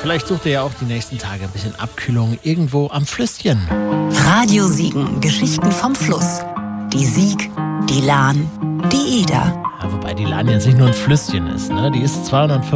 Vielleicht sucht ihr ja auch die nächsten Tage ein bisschen Abkühlung irgendwo am Flüsschen. Radio Siegen, Geschichten vom Fluss. Die Sieg, die Lahn, die Eder. Ja, wobei die Lahn jetzt nicht nur ein Flüsschen ist, ne? Die ist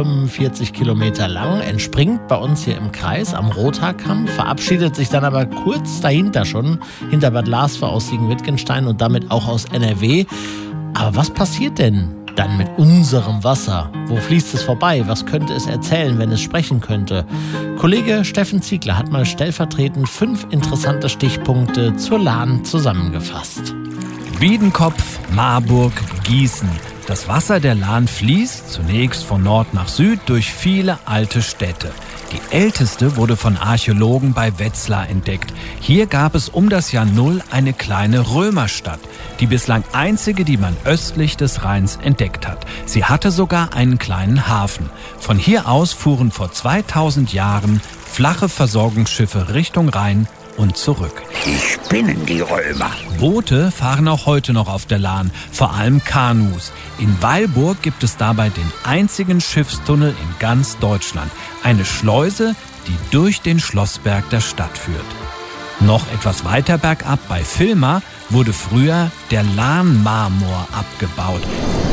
245 Kilometer lang, entspringt bei uns hier im Kreis am Rothaarkamm, verabschiedet sich dann aber kurz dahinter schon, hinter Bad Larsvor aus Siegen-Wittgenstein und damit auch aus NRW. Aber was passiert denn dann mit unserem Wasser? Wo fließt es vorbei? Was könnte es erzählen, wenn es sprechen könnte? Kollege Steffen Ziegler hat mal stellvertretend 5 interessante Stichpunkte zur Lahn zusammengefasst. Biedenkopf, Marburg, Gießen. Das Wasser der Lahn fließt zunächst von Nord nach Süd durch viele alte Städte. Die älteste wurde von Archäologen bei Wetzlar entdeckt. Hier gab es um das Jahr Null eine kleine Römerstadt, die bislang einzige, die man östlich des Rheins entdeckt hat. Sie hatte sogar einen kleinen Hafen. Von hier aus fuhren vor 2000 Jahren flache Versorgungsschiffe Richtung Rhein und zurück. Die spinnen, die Römer. Boote fahren auch heute noch auf der Lahn, vor allem Kanus. In Weilburg gibt es dabei den einzigen Schiffstunnel in ganz Deutschland. Eine Schleuse, die durch den Schlossberg der Stadt führt. Noch etwas weiter bergab bei Villmar wurde früher der Lahnmarmor abgebaut.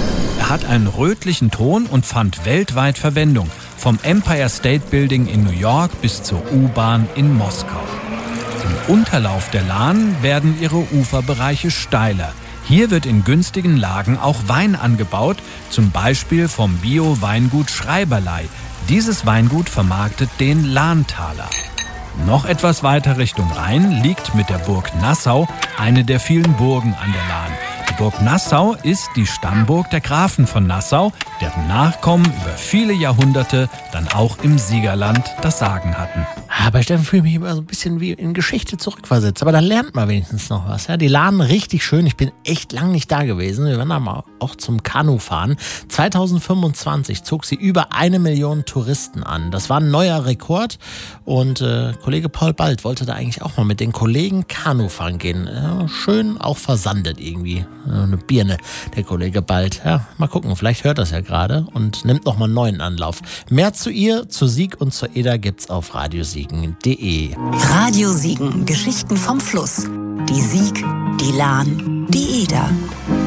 Er hat einen rötlichen Ton und fand weltweit Verwendung. Vom Empire State Building in New York bis zur U-Bahn in Moskau. Im Unterlauf der Lahn werden ihre Uferbereiche steiler. Hier wird in günstigen Lagen auch Wein angebaut, zum Beispiel vom Bio-Weingut Schreiberlei. Dieses Weingut vermarktet den Lahntaler. Noch etwas weiter Richtung Rhein liegt mit der Burg Nassau eine der vielen Burgen an der Lahn. Die Burg Nassau ist die Stammburg der Grafen von Nassau, deren Nachkommen über viele Jahrhunderte dann auch im Siegerland das Sagen hatten. Bei Steffen fühle ich mich immer so ein bisschen wie in Geschichte zurückversetzt. Aber da lernt man wenigstens noch was. Ja? Die Lahn richtig schön. Ich bin echt lang nicht da gewesen. Wir waren da mal auch zum Kanufahren. 2025 zog sie über 1 Million Touristen an. Das war ein neuer Rekord. Und Kollege Paul Bald wollte da eigentlich auch mal mit den Kollegen Kanufahren gehen. Schön auch versandet irgendwie. Eine Birne, der Kollege Bald. Ja, mal gucken, vielleicht hört das ja gerade und nimmt nochmal einen neuen Anlauf. Mehr zu ihr, zu Sieg und zur Eder gibt's auf radiosiegen.de. Radio Siegen, Geschichten vom Fluss. Die Sieg, die Lahn, die Eder.